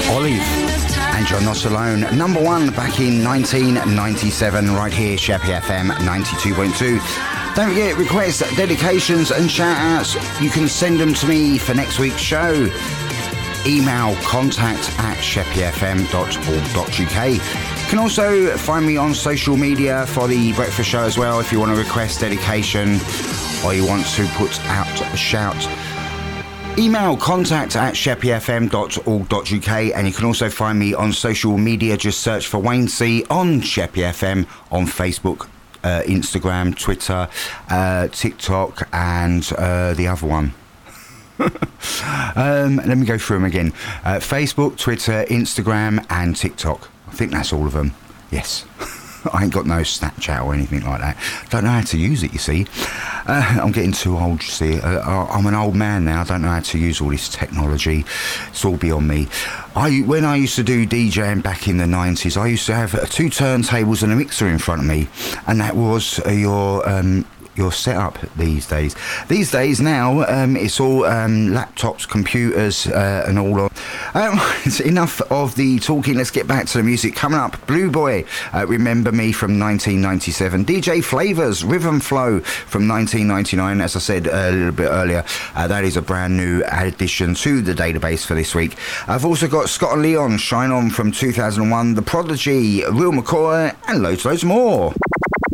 Olive and You're Not Alone, number one back in 1997, right here, Sheppy FM 92.2. Don't forget, requests, dedications and shout-outs, you can send them to me for next week's show. Email contact@sheppyfm.org.uk. You can also find me on social media for the breakfast show as well if you want to request dedication or you want to put out a shout. Email contact@sheppyfm.org.uk, and you can also find me on social media. Just search for Wayne C on Sheppy FM on Facebook, Instagram, Twitter, TikTok, and the other one. Let me go through them again. Facebook, Twitter, Instagram, and TikTok. I think that's all of them. Yes. I ain't got no Snapchat or anything like that. Don't know how to use it, you see. I'm getting too old, you see. I'm an old man now. I don't know how to use all this technology. It's all beyond me. When I used to do DJing back in the 90s, I used to have 2 turntables and a mixer in front of me. And that was your setup these days. These days now, it's all laptops, computers, and all of. It's enough of the talking. Let's get back to the music. Coming up, Blue Boy, Remember Me from 1997. DJ Flavors, Rhythm Flow from 1999. As I said a little bit earlier, that is a brand new addition to the database for this week. I've also got Scott and Leon, Shine On from 2001, The Prodigy, Real McCoy, and loads more.